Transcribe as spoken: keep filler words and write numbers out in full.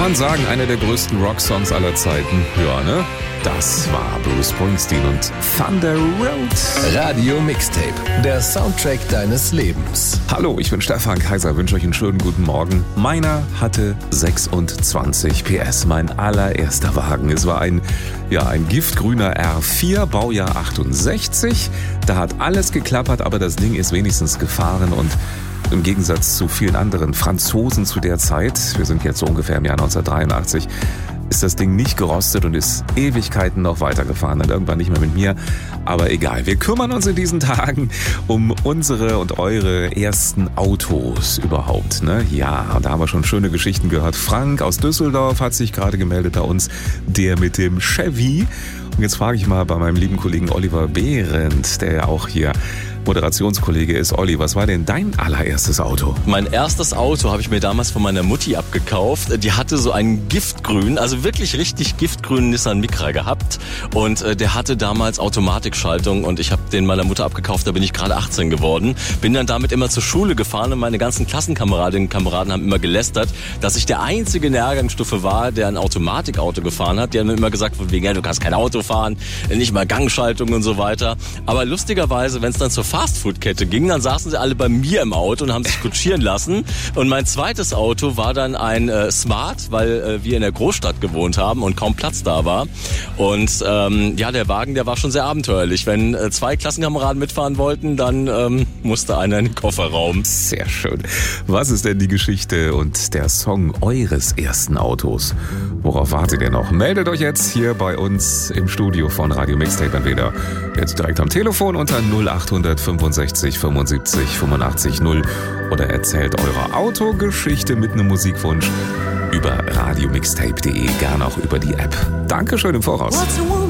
man sagen, einer der größten Rocksongs aller Zeiten. Ja, ne? Das war Bruce Springsteen und Thunder Road. Radio Mixtape, der Soundtrack deines Lebens. Hallo, ich bin Stefan Kaiser, wünsche euch einen schönen guten Morgen. Meiner hatte sechsundzwanzig P S, mein allererster Wagen. Es war ein, ja, ein giftgrüner R vier, Baujahr achtundsechzig. Da hat alles geklappert, aber das Ding ist wenigstens gefahren und im Gegensatz zu vielen anderen Franzosen zu der Zeit, wir sind jetzt so ungefähr im Jahr neunzehnhundertdreiundachtzig, ist das Ding nicht gerostet und ist Ewigkeiten noch weitergefahren. Dann irgendwann nicht mehr mit mir, aber egal. Wir kümmern uns in diesen Tagen um unsere und eure ersten Autos überhaupt, ne? Ja, und da haben wir schon schöne Geschichten gehört. Frank aus Düsseldorf hat sich gerade gemeldet bei uns, der mit dem Chevy. Und jetzt frage ich mal bei meinem lieben Kollegen Oliver Behrendt, der ja auch hier Moderationskollege ist. Olli, was war denn dein allererstes Auto? Mein erstes Auto habe ich mir damals von meiner Mutti abgekauft. Die hatte so einen giftgrünen, also wirklich richtig giftgrünen Nissan Micra gehabt. Und äh, der hatte damals Automatikschaltung und ich habe den meiner Mutter abgekauft, da bin ich gerade achtzehn geworden. Bin dann damit immer zur Schule gefahren und meine ganzen Klassenkameradinnen und Kameraden haben immer gelästert, dass ich der Einzige in der Jahrgangsstufe war, der ein Automatikauto gefahren hat. Die haben mir immer gesagt, von wegen, ja, du kannst kein Auto fahren, nicht mal Gangschaltung und so weiter. Aber lustigerweise, wenn es dann zur Fastfood-Kette ging, dann saßen sie alle bei mir im Auto und haben sich kutschieren lassen. Und mein zweites Auto war dann ein äh, Smart, weil äh, wir in der Großstadt gewohnt haben und kaum Platz da war. Und ähm, ja, der Wagen, der war schon sehr abenteuerlich. Wenn äh, zwei Klassenkameraden mitfahren wollten, dann ähm, musste einer in den Kofferraum. Sehr schön. Was ist denn die Geschichte und der Song eures ersten Autos? Worauf wartet ihr noch? Meldet euch jetzt hier bei uns im Studio von Radio Mixtape, entweder jetzt direkt am Telefon unter null acht fünfundsechzig fünfundsiebzig fünfundachtzig null oder erzählt eure Autogeschichte mit einem Musikwunsch über radiomixtape punkt de, gerne auch über die App. Dankeschön im Voraus.